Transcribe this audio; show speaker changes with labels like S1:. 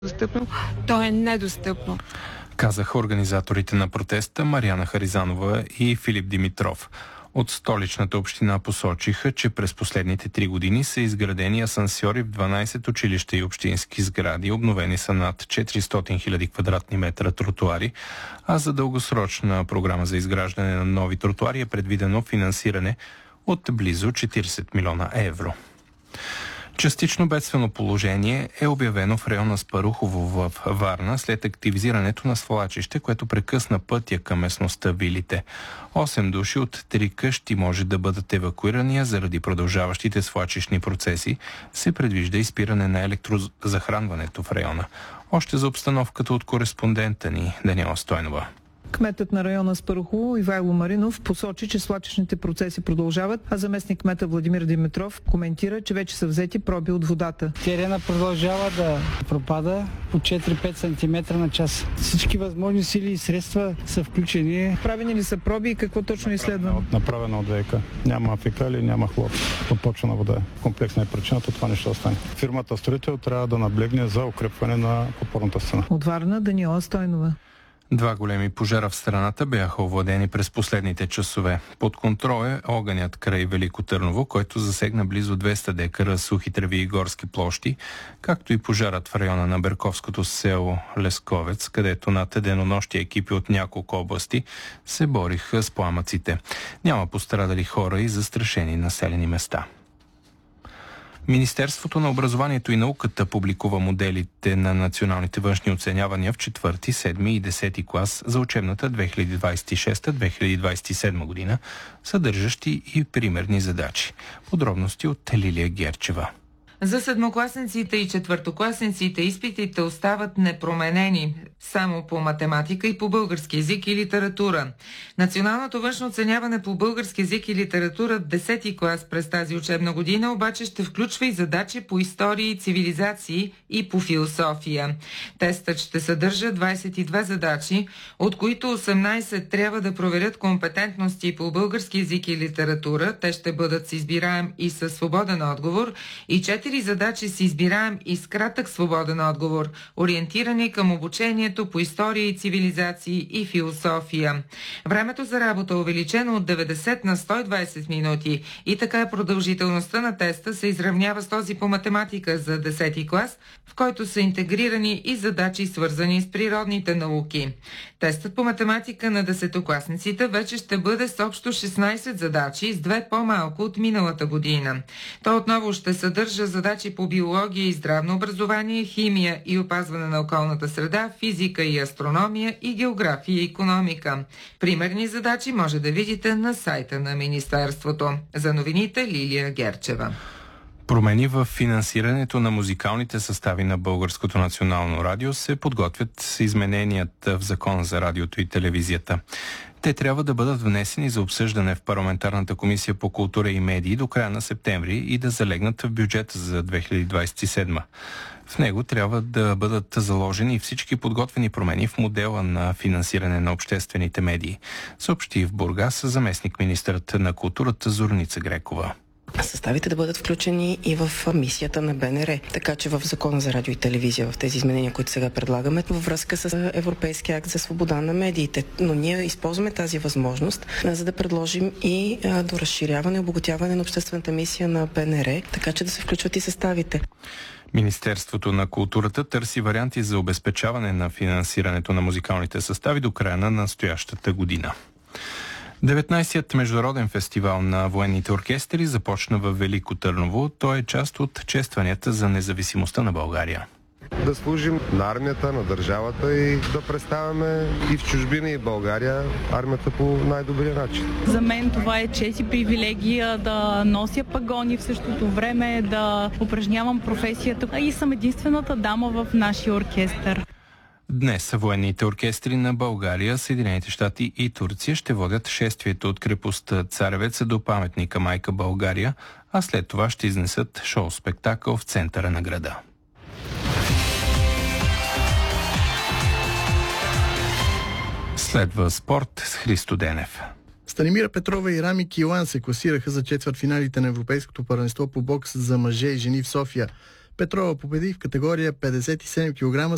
S1: достъпно, то е недостъпно.
S2: Казаха организаторите на протеста Мариана Харизанова и Филип Димитров. От столичната община посочиха, че през последните 3 години са изградени асансьори в 12 училища и общински сгради, обновени са над 400 000 квадратни метра тротуари, а за дългосрочна програма за изграждане на нови тротуари е предвидено финансиране от близо 40 милиона евро. Частично бедствено положение е обявено в района Спарухово в Варна след активизирането на свлачище, което прекъсна пътя към местността Вилите. 8 души от 3 къщи може да бъдат евакуирани, а заради продължаващите свлачищни процеси се предвижда изпиране на електрозахранването в района. Още за обстановката от кореспондента ни Даниела Стойнова.
S3: Кметът на района Спарухово Ивайло Маринов посочи, че свлачищните процеси продължават, а заместник кмета Владимир Димитров коментира, че вече са взети проби от водата.
S4: Терена продължава да пропада по 4-5 см на час. Всички възможни сили и средства са включени.
S3: Правени ли са проби и какво точно е изследвано?
S5: Направено от ВиК. Няма фекали, няма хлор. Подпочвана вода. Комплексна е причината това нещо остане. Фирмата строител трябва да наблегне за укрепване на подпорната стена.
S3: От Варна Даниела Стойнова.
S2: 2 големи пожара в страната бяха овладени през последните часове. Под контрол е огънят край Велико Търново, който засегна близо 200 декара сухи треви и горски площи, както и пожарът в района на Берковското село Лесковец, където над денонощи екипи от няколко области се бориха с пламъците. Няма пострадали хора и застрашени населени места. Министерството на образованието и науката публикува моделите на националните външни оценявания в 4, 7 и 10 клас за учебната 2026-2027 година, съдържащи и примерни задачи. Подробности от Лилия Герчева.
S6: За седмокласниците и четвъртокласниците изпитите остават непроменени, само по математика и по български език и литература. Националното външно оценяване по български език и литература в 10-ти клас през тази учебна година обаче ще включва и задачи по истории и цивилизации и по философия. Тестът ще съдържа 22 задачи, от които 18 трябва да проверят компетентности по български език и литература. Те ще бъдат с избираем и със свободен отговор, и 4 задачи с избираем и с кратък свободен отговор, ориентирани към обучението по история и цивилизации и философия. Времето за работа е увеличено от 90 на 120 минути и така продължителността на теста се изравнява с този по математика за 10 клас, в който са интегрирани и задачи свързани с природните науки. Тестът по математика на 10-класниците вече ще бъде с общо 16 задачи, с 2 по-малко от миналата година. То отново ще съдържа задачи по биология и здравно образование, химия и опазване на околната среда, физика и астрономия и география и икономика. Примерни задачи може да видите на сайта на Министерството. За новините Лилия Герчева.
S2: Промени в финансирането на музикалните състави на Българското национално радио се подготвят с измененията в Закона за радиото и телевизията. Те трябва да бъдат внесени за обсъждане в Парламентарната комисия по култура и медии до края на септември и да залегнат в бюджета за 2027. В него трябва да бъдат заложени всички подготвени промени в модела на финансиране на обществените медии, съобщи в Бургас заместник-министърът на културата Зорница Грекова.
S7: Съставите да бъдат включени и в мисията на БНР. Така че в Закона за радио и телевизия, в тези изменения, които сега предлагаме, във връзка с Европейския акт за свобода на медиите. Но ние използваме тази възможност, за да предложим и до разширяване и обогатяване на обществената мисия на БНР, така че да се включват и съставите.
S2: Министерството на културата търси варианти за обезпечаване на финансирането на музикалните състави до края на настоящата година. 19-тият международен фестивал на военните оркестри започна в Велико Търново. Той е част от честванията за независимостта на България.
S8: Да служим на армията, на държавата и да представяме и в чужбина, и в България армията по най-добрия начин.
S9: За мен това е чест и привилегия да нося пагони, в същото време да упражнявам професията и съм единствената дама в нашия оркестър.
S2: Днес военните оркестри на България, Съединените щати и Турция ще водят шествието от крепостта Царевец до паметника Майка България, а след това ще изнесат шоу-спектакъл в центъра на града. Следва спорт с Христо Денев.
S10: Станимира Петрова и Рами Килан се класираха за четвъртфиналите на Европейското първенство по бокс за мъже и жени в София. Петрова победи в категория 57 кг